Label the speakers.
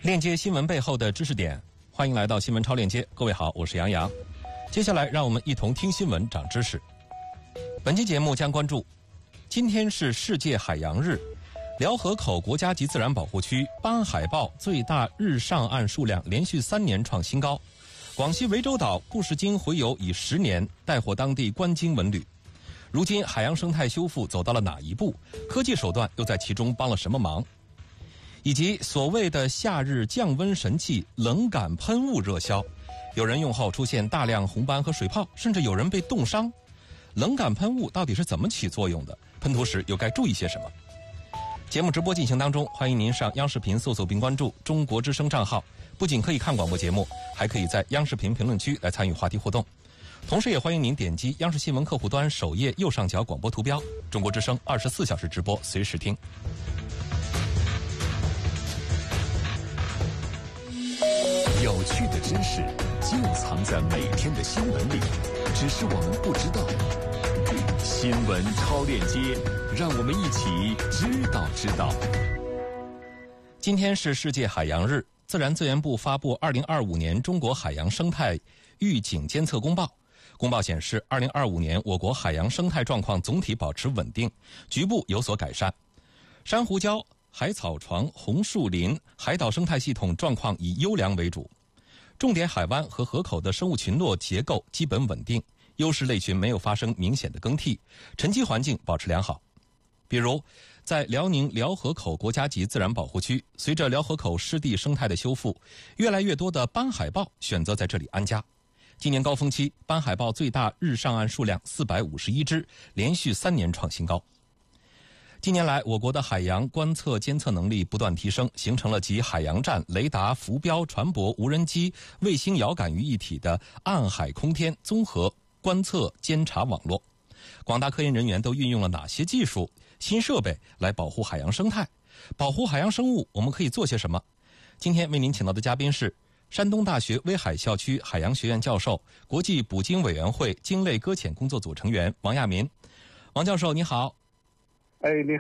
Speaker 1: 链接新闻背后的知识点，欢迎来到新闻超链接。各位好，我是杨洋。接下来让我们一同听新闻长知识。本期节目将关注：今天是世界海洋日，辽河口国家级自然保护区斑海豹最大日上岸数量连续3年创新高。广西涠洲岛故事鲸洄游已10年，带火当地观鲸文旅。如今海洋生态修复走到了哪一步？科技手段又在其中帮了什么忙？以及所谓的夏日降温神器冷感喷雾热销，有人用后出现大量红斑和水泡，甚至有人被冻伤。冷感喷雾到底是怎么起作用的？喷涂时又该注意些什么？节目直播进行当中，欢迎您上央视频搜索并关注中国之声账号，不仅可以看广播节目，还可以在央视频评论区来参与话题互动。同时也欢迎您点击央视新闻客户端首页右上角广播图标，中国之声24小时直播，随时听。
Speaker 2: 有趣的知识就藏在每天的新闻里，只是我们不知道。新闻超链接，让我们一起知道。
Speaker 1: 今天是世界海洋日，自然资源部发布2025年中国海洋生态预警监测公报。公报显示，2025年我国海洋生态状况总体保持稳定，局部有所改善。珊瑚礁、海草床、红树林、海岛生态系统状况以优良为主，重点海湾和河口的生物群落结构基本稳定，优势类群没有发生明显的更替，沉积环境保持良好。比如，在辽宁辽河口国家级自然保护区，随着辽河口湿地生态的修复，越来越多的斑海豹选择在这里安家。今年高峰期，斑海豹最大日上岸数量451只，连续3年创新高。近年来，我国的海洋观测监测能力不断提升，形成了集海洋站、雷达、浮标、船舶、无人机、卫星遥感于一体的岸海空天综合观测监察网络。广大科研人员都运用了哪些技术、新设备来保护海洋生态？保护海洋生物，我们可以做些什么？今天为您请到的嘉宾是山东大学威海校区海洋学院教授、国际捕鲸委员会鲸类搁浅工作组成员王亚民。王教授，你好。
Speaker 3: 你